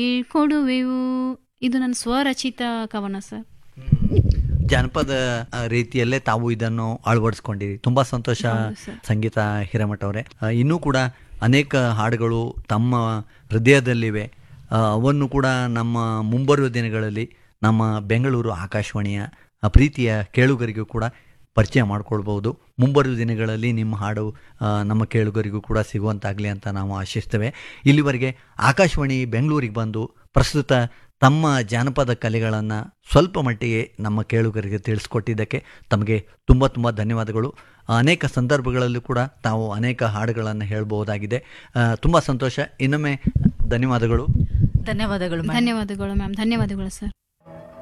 ಕೊಡುವೆವು. ಇದು ನನ್ನ ಸ್ವರಚಿತ ಕವನ ಸರ್. ಜಾನಪದ ರೀತಿಯಲ್ಲೇ ತಾವು ಇದನ್ನು ಅಳವಡಿಸ್ಕೊಂಡಿರಿ, ತುಂಬಾ ಸಂತೋಷ. ಹೌದು ಸರ್. ಸಂಗೀತ ಹಿರೇಮಠ ಅವರೇ, ಇನ್ನೂ ಕೂಡ ಅನೇಕ ಹಾಡುಗಳು ತಮ್ಮ ಹೃದಯದಲ್ಲಿವೆ. ಅವನ್ನು ಕೂಡ ನಮ್ಮ ಮುಂಬರುವ ದಿನಗಳಲ್ಲಿ ನಮ್ಮ ಬೆಂಗಳೂರು ಆಕಾಶವಾಣಿಯ ಪ್ರೀತಿಯ ಕೇಳುಗರಿಗೂ ಕೂಡ ಪರಿಚಯ ಮಾಡಿಕೊಳ್ಬೋದು. ಮುಂಬರುವ ದಿನಗಳಲ್ಲಿ ನಿಮ್ಮ ಹಾಡು ನಮ್ಮ ಕೇಳುಗರಿಗೂ ಕೂಡ ಸಿಗುವಂತಾಗಲಿ ಅಂತ ನಾವು ಆಶಿಸ್ತೇವೆ. ಇಲ್ಲಿವರೆಗೆ ಆಕಾಶವಾಣಿ ಬೆಂಗಳೂರಿಗೆ ಬಂದು ಪ್ರಸ್ತುತ ತಮ್ಮ ಜಾನಪದ ಕಲೆಗಳನ್ನು ಸ್ವಲ್ಪ ಮಟ್ಟಿಗೆ ನಮ್ಮ ಕೇಳುಗರಿಗೆ ತಿಳಿಸ್ಕೊಟ್ಟಿದ್ದಕ್ಕೆ ತಮಗೆ ತುಂಬ ತುಂಬ ಧನ್ಯವಾದಗಳು. ಅನೇಕ ಸಂದರ್ಭಗಳಲ್ಲೂ ಕೂಡ ತಾವು ಅನೇಕ ಹಾಡುಗಳನ್ನು ಹೇಳಬಹುದಾಗಿದೆ. ತುಂಬ ಸಂತೋಷ. ಇನ್ನೊಮ್ಮೆ ಧನ್ಯವಾದಗಳು. ಧನ್ಯವಾದಗಳು ಧನ್ಯವಾದಗಳು ಮ್ಯಾಮ್. ಧನ್ಯವಾದಗಳು ಸರ್.